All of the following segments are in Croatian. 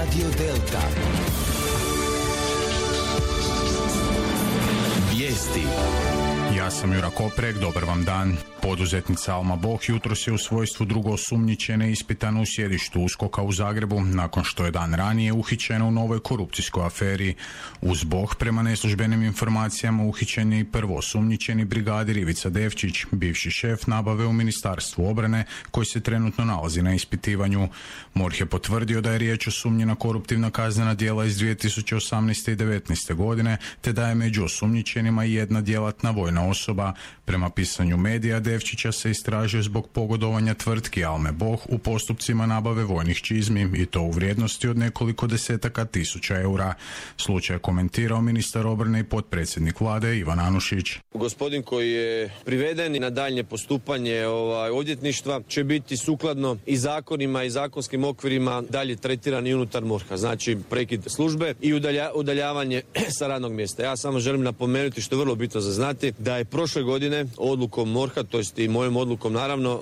Radio Delta. Vijesti. Ja sam Jura Koprek, dobar vam dan. Poduzetnica Alma Boh jutros je u svojstvu drugoosumnjičene ispitana u sjedištu USKOK-a u Zagrebu, nakon što je dan ranije uhićena u novoj korupcijskoj aferi. Uz Boh, prema neslužbenim informacijama, uhićen je i prvoosumnjičeni brigadir Ivica Devčić, bivši šef nabave u Ministarstvu obrane, koji se trenutno nalazi na ispitivanju. MORH je potvrdio da je riječ o sumnji na koruptivna kaznena djela iz 2018. i 2019. godine, te da je među osumnjičenima i jedna djelatna vojna osoba. Prema pisanju medija, Devčića se istražuje zbog pogodovanja tvrtki Alme Boh u postupcima nabave vojnih čizmi, i to u vrijednosti od nekoliko desetaka tisuća eura. Slučaj je komentirao ministar obrane i potpredsjednik vlade Ivan Anušić. Gospodin koji je priveden na daljnje postupanje odvjetništva će biti sukladno i zakonima i zakonskim okvirima dalje tretiran i unutar MORH-a. Znači prekid službe i udaljavanje sa radnog mjesta. Ja samo želim napomenuti, što je vrlo bitno za znati, da je prošle godine odlukom MORH-a, to jest i mojom odlukom naravno,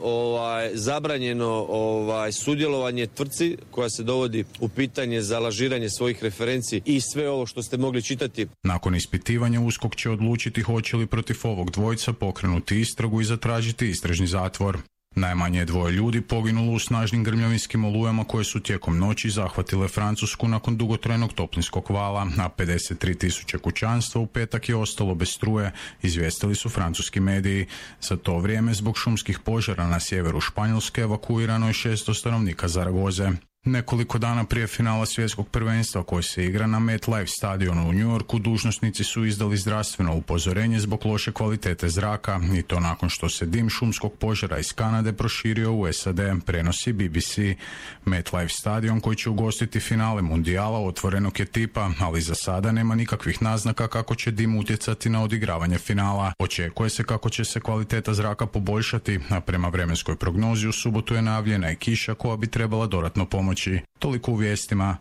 zabranjeno sudjelovanje tvrtci koja se dovodi u pitanje za lažiranje svojih referenci i sve ovo što ste mogli čitati. Nakon ispitivanja USKOK će odlučiti hoće li protiv ovog dvojca pokrenuti istragu i zatražiti istražni zatvor. Najmanje je 2 ljudi poginulo u snažnim grmljavinskim olujama koje su tijekom noći zahvatile Francusku nakon dugotrajnog toplinskog vala, a 53.000 kućanstva u petak je ostalo bez struje, izvijestili su francuski mediji. Za to vrijeme zbog šumskih požara na sjeveru Španjolske evakuirano je 600 stanovnika Zaragoze. Nekoliko dana prije finala svjetskog prvenstva koji se igra na MetLife stadionu u New Yorku, dužnosnici su izdali zdravstveno upozorenje zbog loše kvalitete zraka, i to nakon što se dim šumskog požara iz Kanade proširio u SAD, prenosi BBC. MetLife stadion, koji će ugostiti finale mundijala, otvorenog je tipa, ali za sada nema nikakvih naznaka kako će dim utjecati na odigravanje finala. Očekuje se kako će se kvaliteta zraka poboljšati, a prema vremenskoj prognozi u subotu je najavljena i kiša koja bi trebala dodatno pomoći. Toliko u vijestima.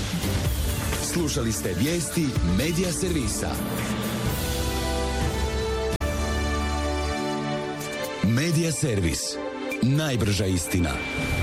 Slušali ste vijesti Medija servisa. Medija servis. Najbrža istina.